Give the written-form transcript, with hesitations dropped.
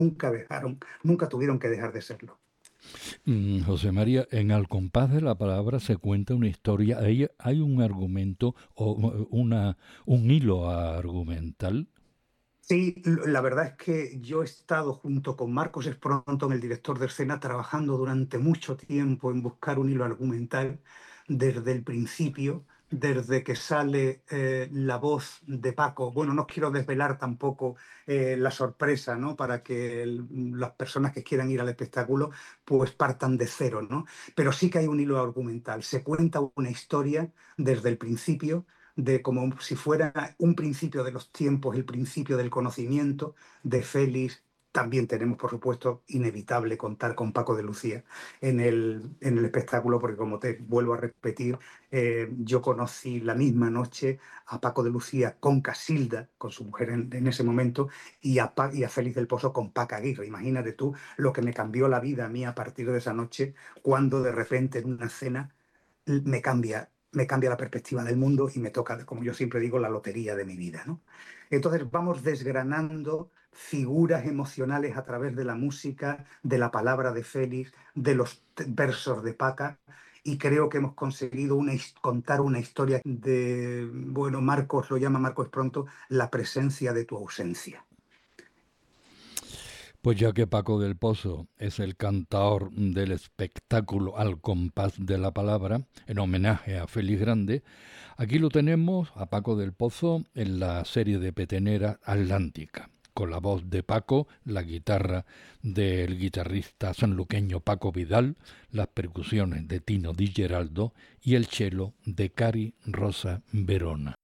nunca tuvieron que dejar de serlo. José María, en Al compás de la palabra se cuenta una historia, hay un argumento o un hilo argumental. Sí, la verdad es que yo he estado junto con Marcos Espronto, el director de escena, trabajando durante mucho tiempo en buscar un hilo argumental desde el principio, desde que sale la voz de Paco. Bueno, no quiero desvelar tampoco la sorpresa, ¿no? Para que las personas que quieran ir al espectáculo pues partan de cero, ¿no? Pero sí que hay un hilo argumental. Se cuenta una historia desde el principio de como si fuera un principio de los tiempos, el principio del conocimiento de Félix. También tenemos, por supuesto, inevitable contar con Paco de Lucía en el espectáculo, porque como te vuelvo a repetir, yo conocí la misma noche a Paco de Lucía con Casilda, con su mujer en ese momento, y a Félix del Pozo con Paca Aguirre. Imagínate tú lo que me cambió la vida a mí a partir de esa noche, cuando de repente en una cena me cambia la perspectiva del mundo y me toca, como yo siempre digo, la lotería de mi vida, ¿no? Entonces vamos desgranando figuras emocionales a través de la música, de la palabra de Félix, de los versos de Paca, y creo que hemos conseguido contar una historia de, bueno, Marcos lo llama Marcos pronto, la presencia de tu ausencia. Pues ya que Paco del Pozo es el cantaor del espectáculo Al compás de la palabra, en homenaje a Félix Grande, aquí lo tenemos a Paco del Pozo en la serie de petenera Atlántica, con la voz de Paco, la guitarra del guitarrista sanluqueño Paco Vidal, las percusiones de Tino Di Geraldo y el cello de Cari Rosa Verona.